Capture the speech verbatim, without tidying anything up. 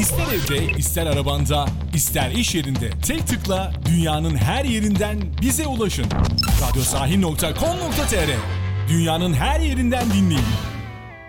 İster evde, ister arabanda, ister iş yerinde tek tıkla dünyanın her yerinden bize ulaşın. radyosahil nokta com nokta tr Dünyanın her yerinden dinleyin.